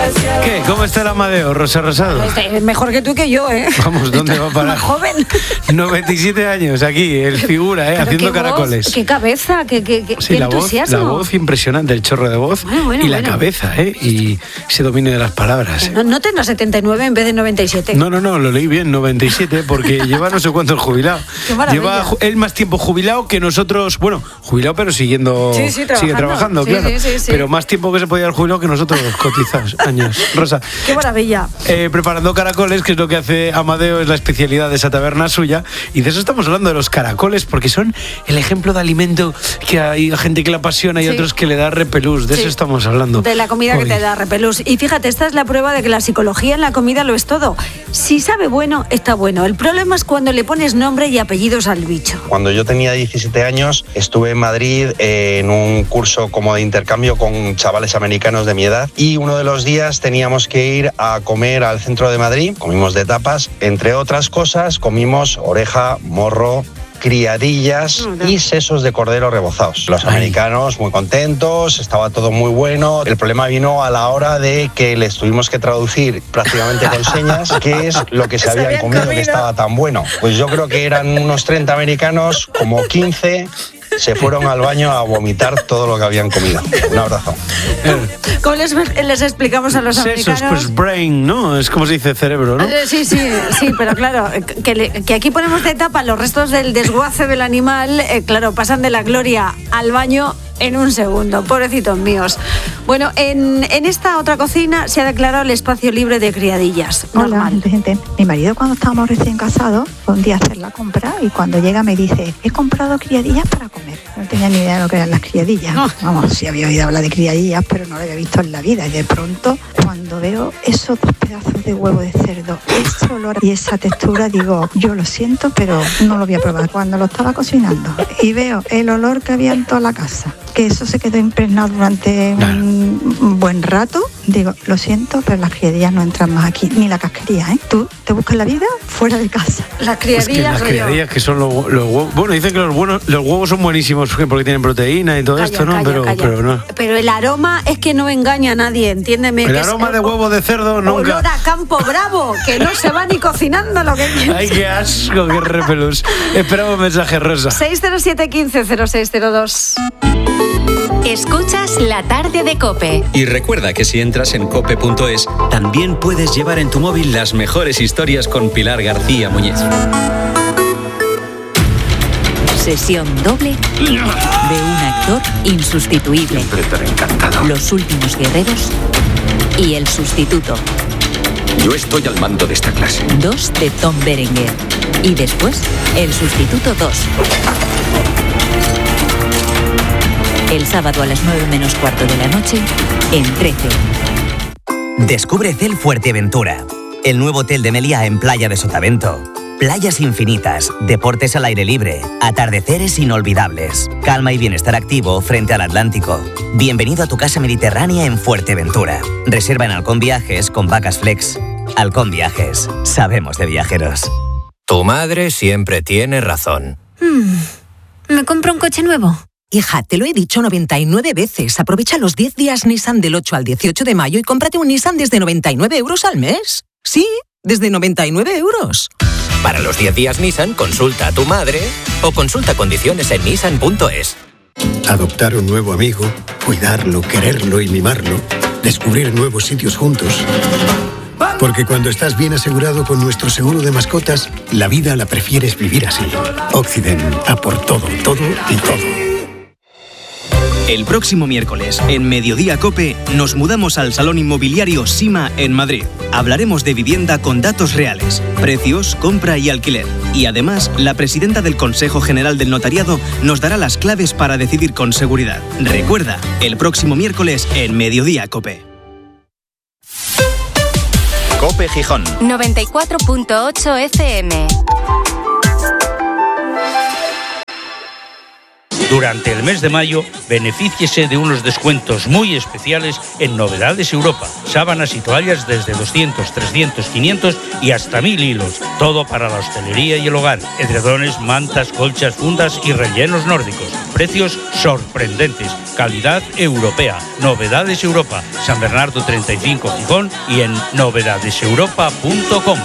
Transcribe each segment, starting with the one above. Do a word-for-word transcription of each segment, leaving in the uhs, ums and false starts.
¿Qué? ¿Cómo está el Amadeo, Rosa Rosado? Este, mejor que tú y que yo, ¿eh? Vamos, ¿dónde va a parar? Más joven. noventa y siete años aquí, el figura, ¿eh? Haciendo qué caracoles. Voz, qué cabeza, qué, qué, qué, sí, qué la entusiasmo. Voz, la voz impresionante, el chorro de voz bueno, bueno, y la bueno. cabeza, ¿eh? Y ese dominio de las palabras. No, no tendrá setenta y nueve en vez de noventa y siete. No, no, no, lo leí bien, noventa y siete, porque lleva no sé cuánto el jubilado. Qué maravilla. Lleva él más tiempo jubilado que nosotros, bueno, jubilado pero siguiendo, sí, sí, trabajando. sigue trabajando, sí, claro. Sí, sí, sí. Pero más tiempo que se podía haber jubilado que nosotros cotizados años. Rosa. Qué maravilla. Eh, preparando caracoles, que es lo que hace Amadeo, es la especialidad de esa taberna suya. Y de eso estamos hablando, de los caracoles, porque son el ejemplo de alimento que hay gente que le apasiona y sí. otros que le da repelús. De sí. eso estamos hablando. De la comida hoy. que te da repelús. Y fíjate, esta es la prueba de que la psicología en la comida lo es todo. Si sabe bueno, está bueno. El problema es cuando le pones nombre y apellidos al bicho. Cuando yo tenía diecisiete años, estuve en Madrid eh, en un curso como de intercambio con chavales americanos de mi edad, y uno de los días teníamos que ir a comer al centro de Madrid. Comimos de tapas, entre otras cosas comimos oreja, morro, criadillas y sesos de cordero rebozados. Los americanos muy contentos, estaba todo muy bueno. El problema vino a la hora de que les tuvimos que traducir prácticamente con señas qué es lo que se, se habían, habían comido, comido que estaba tan bueno. Pues yo creo que eran unos treinta americanos, como quince se fueron al baño a vomitar todo lo que habían comido. Un abrazo. ¿Cómo les, les explicamos a los Sesos, americanos? pues brain, ¿no? Es como se dice cerebro, ¿no? Sí, sí, sí, pero claro, que, le, que aquí ponemos de tapa los restos del desguace del animal, eh, claro, pasan de la gloria al baño en un segundo, pobrecitos míos. Bueno, en, en esta otra cocina se ha declarado el espacio libre de criadillas. Normal. Hola, gente. Mi marido, cuando estábamos recién casados, fue un día a hacer la compra y cuando llega me dice, he comprado criadillas para comer. No tenía ni idea de lo que eran las criadillas. No. Vamos, sí había oído hablar de criadillas, pero no lo había visto en la vida. Y de pronto, cuando veo esos dos pedazos de huevo de cerdo, ese olor y esa textura, digo, yo lo siento, pero no lo voy a probar. Cuando lo estaba cocinando y veo el olor que había en toda la casa, que eso se quedó impregnado durante un, un buen rato, digo, lo siento, pero las criadillas no entran más aquí, ni la casquería, ¿eh? Tú te buscas la vida fuera de casa. Las criadillas, pues que las criadillas que son los, los huevos, bueno, dicen que los, buenos, los huevos son buenísimos porque tienen proteína y todo calla, esto, ¿no? Calla, pero, calla. pero no. Pero el aroma es que no engaña a nadie, entiéndeme. El que aroma es, de huevo de cerdo nunca. Olor a Campo Bravo, que no se va ni cocinando lo que quieres. Ay, qué asco, qué repelús. Esperamos un mensaje, Rosa. seis cero siete, quince cero seis cero dos. Escuchas La Tarde de COPE. Y recuerda que si entras en cope punto es, también puedes llevar en tu móvil las mejores historias con Pilar García Muñiz. Sesión doble de un actor insustituible. Siempre estaré encantado. Los últimos guerreros y El sustituto. Yo estoy al mando de esta clase. Dos de Tom Berenger. Y después, El sustituto dos. El sábado a las nueve menos cuarto de la noche, en trece. Descubre Cel Fuerteventura, el nuevo hotel de Meliá en Playa de Sotavento. Playas infinitas, deportes al aire libre, atardeceres inolvidables, calma y bienestar activo frente al Atlántico. Bienvenido a tu casa mediterránea en Fuerteventura. Reserva en Halcón Viajes con Vacas Flex. Halcón Viajes, sabemos de viajeros. Tu madre siempre tiene razón. Hmm. ¿Me compro un coche nuevo? Hija, te lo he dicho noventa y nueve veces. Aprovecha los diez días Nissan del ocho al dieciocho de mayo y cómprate un Nissan desde noventa y nueve euros al mes. Sí, desde noventa y nueve euros. Para los diez días Nissan, consulta a tu madre o consulta condiciones en nissan punto es. Adoptar un nuevo amigo, cuidarlo, quererlo y mimarlo, descubrir nuevos sitios juntos. Porque cuando estás bien asegurado con nuestro seguro de mascotas, la vida la prefieres vivir así. Occident, a por todo, todo y todo. El próximo miércoles, en Mediodía COPE, nos mudamos al Salón Inmobiliario Sima en Madrid. Hablaremos de vivienda con datos reales, precios, compra y alquiler. Y además, la presidenta del Consejo General del Notariado nos dará las claves para decidir con seguridad. Recuerda, el próximo miércoles en Mediodía COPE. COPE Gijón. noventa y cuatro punto ocho F M. Durante el mes de mayo, benefíciese de unos descuentos muy especiales en Novedades Europa. Sábanas y toallas desde doscientos, trescientos, quinientos y hasta mil hilos. Todo para la hostelería y el hogar. Edredones, mantas, colchas, fundas y rellenos nórdicos. Precios sorprendentes. Calidad europea. Novedades Europa. San Bernardo treinta y cinco Gijón y en novedades europa punto com.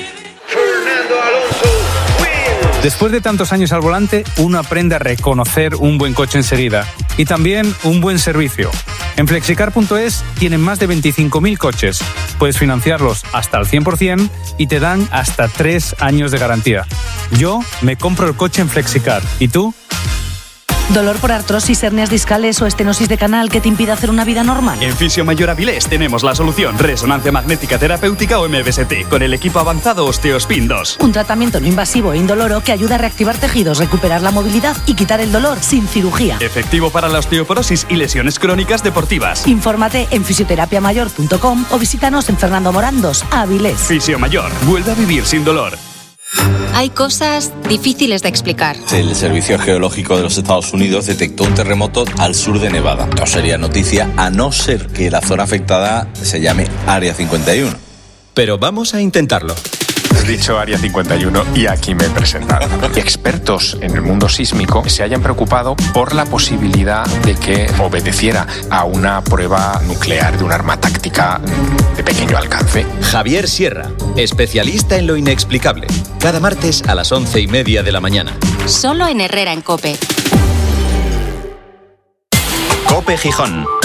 Después de tantos años al volante, uno aprende a reconocer un buen coche enseguida y también un buen servicio. En flexicar punto es tienen más de veinticinco mil coches. Puedes financiarlos hasta el cien por ciento y te dan hasta tres años de garantía. Yo me compro el coche en Flexicar. ¿Y tú? ¿Dolor por artrosis, hernias discales o estenosis de canal que te impide hacer una vida normal? En Fisio Mayor Avilés tenemos la solución. Resonancia magnética terapéutica o M B S T con el equipo avanzado Osteospin dos. Un tratamiento no invasivo e indoloro que ayuda a reactivar tejidos, recuperar la movilidad y quitar el dolor sin cirugía. Efectivo para la osteoporosis y lesiones crónicas deportivas. Infórmate en fisioterapia mayor punto com o visítanos en Fernando Morán dos, Avilés. Fisio Mayor, vuelve a vivir sin dolor. Hay cosas difíciles de explicar. El Servicio Geológico de los Estados Unidos detectó un terremoto al sur de Nevada. No sería noticia a no ser que la zona afectada se llame Área cincuenta y uno. Pero vamos a intentarlo. Has dicho Área cincuenta y uno y aquí me he presentado. Expertos en el mundo sísmico se hayan preocupado por la posibilidad de que obedeciera a una prueba nuclear de un arma táctica de pequeño alcance. Javier Sierra, especialista en lo inexplicable. Cada martes a las once y media de la mañana. Solo en Herrera en COPE. COPE Gijón.